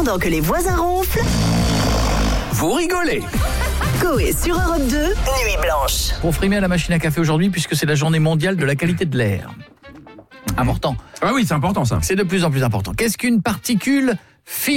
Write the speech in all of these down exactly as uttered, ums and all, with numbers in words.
Pendant que les voisins ronflent, vous rigolez. Coé sur Europe deux, Nuit Blanche. Pour frimer à la machine à café aujourd'hui, puisque c'est la journée mondiale de la qualité de l'air. Important. Ah oui, c'est important ça. C'est de plus en plus important. Qu'est-ce qu'une particule fine ?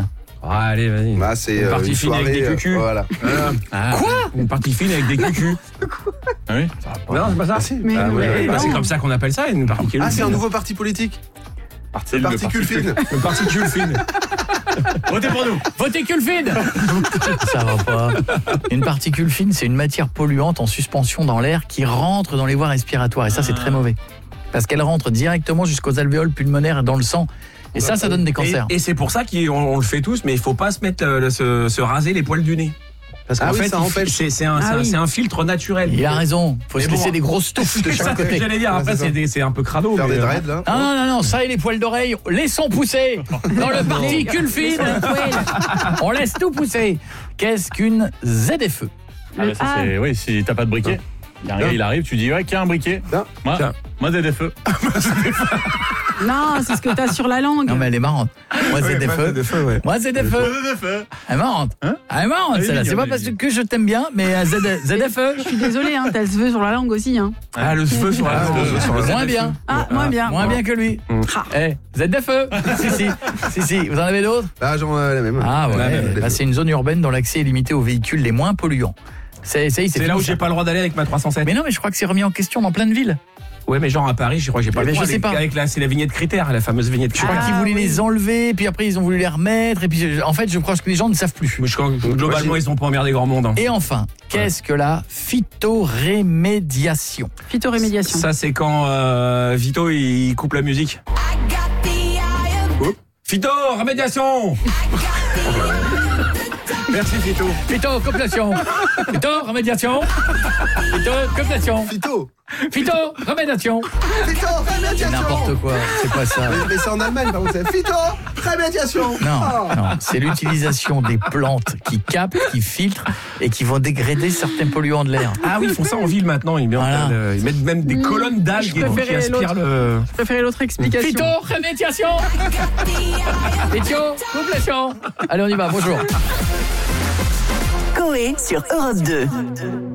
Ah, allez, vas-y. Bah, c'est une euh, partie une fine avec soirée, des euh, cucus. voilà. Ah, Quoi ? Une partie fine avec des cucus. Ah oui. Non, c'est pas ça. Ah, si. Mais Ah, non, ouais, mais bah, non. c'est comme ça qu'on appelle ça, une particule Ah, c'est un fine. nouveau parti politique. Particule Particule fine. Une particule fine. Votez pour nous. Voticule fine. Ça va pas. Une particule fine, c'est une matière polluante en suspension dans l'air qui rentre dans les voies respiratoires. Et ça, c'est très mauvais. Parce qu'elle rentre directement jusqu'aux alvéoles pulmonaires et dans le sang. Et ça, ça donne des cancers. Et, et c'est pour ça qu'on on le fait tous, mais il faut pas se mettre euh, le- se, se raser les poils du nez. Parce qu'en Ah oui, fait, ça il- empêche. c'est c'est un, Ah c'est un- oui. c'est un filtre naturel. Il a raison. Faut Mais se bon, laisser des grosses touffes de C'est ça chaque que côté. j'allais dire. Ouais, Après, c'est ça. c'est des- c'est un peu crado. Faire mais, des euh, dreads, là. Ah non, non, non, ça et les poils d'oreille, laissons pousser dans le particule fine. On laisse tout pousser. Qu'est-ce qu'une Z F E ? Ah bah ça c'est oui, si t'as pas de briquet. Il y a un gars, il arrive, tu dis ouais, qui a un briquet ? Non. Moi, Tiens. moi Z F E. Non, c'est ce que t'as sur la langue. Non, mais elle est marrante. Moi, Z ouais, F ouais, E. des feux, ouais. Moi, Z F E. Z F E. Elle est marrante. Hein Elle est marrante, Elle est celle-là. C'est mignonne, pas elle est parce mignonne. que je t'aime bien, mais euh, Z, Z F E. Je suis désolée, hein, t'as le cheveu sur la langue aussi. Hein. Ah, le feu sur la Ah, le feu sur la- Moins bien. Ah, moins bien. Moins bien que lui. Eh, Z F E. Si, si. Si, si. Vous en avez d'autres ? Ah, genre euh, la même. Ah La ouais. même. Bah, c'est une zone urbaine dont l'accès est limité aux véhicules les moins polluants. C'est, c'est, C'est là où j'ai pas le droit d'aller avec ma trois cent sept. Mais non, mais je crois que c'est remis en question dans plein de villes. Ouais, mais genre à Paris, je crois que j'ai pas Mais le je droit. sais avec, pas. avec la, c'est la vignette critère, la fameuse vignette Je crois critère. qu'ils voulaient oui. les enlever, puis après ils ont voulu les remettre, et puis en fait je crois que les gens ne savent plus. Mais je crois que globalement, ils ont pas emmerdé grand monde. hein. Et enfin, qu'est-ce que la phytorémédiation ? Phytorémédiation. Ça, c'est quand euh, Vito il coupe la musique. Oups. Vito, remédiation. Merci Vito. Phytocomplétion. Phytorémédiation. Phytocomplétion. Phyto. Phytorémédiation. Phyto, rémédiation. N'importe quoi, c'est pas ça. Mais, mais c'est en Allemagne, par contre, c'est phyto, rémédiation. Non, Oh. non, c'est l'utilisation des plantes qui captent, qui filtrent et qui vont dégrader certains polluants de l'air. Ah oui, ils font ça en ville maintenant. Ils mettent, Voilà. euh, ils mettent même des Mmh, colonnes d'algues je qui préférais aspirent l'autre. le. Je préférais l'autre explication. Phytorémédiation. Phytocomplétion. Allez, on y va, bonjour. Coé sur Europe deux.